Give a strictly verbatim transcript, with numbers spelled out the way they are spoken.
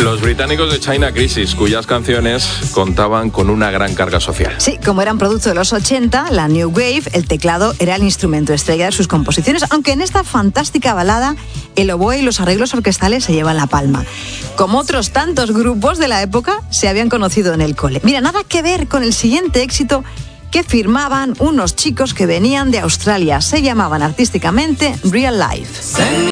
Los británicos de China Crisis, cuyas canciones contaban con una gran carga social. Sí, como eran producto de los ochenta, la New Wave, el teclado era el instrumento estrella de sus composiciones, aunque en esta fantástica balada el oboe y los arreglos orquestales se llevan la palma. Como otros tantos grupos de la época, se habían conocido en el cole. Mira, nada que ver con el siguiente éxito que firmaban unos chicos que venían de Australia. Se llamaban artísticamente Real Life.